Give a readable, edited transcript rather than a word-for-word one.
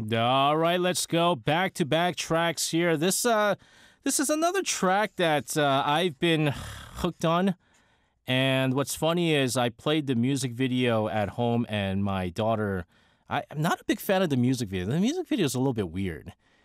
All right, let's go back to back tracks here. This is another track that I've been hooked on. And what's funny is I played the music video at home, and my daughter. I'm not a big fan of the music video. The music video is a little bit weird.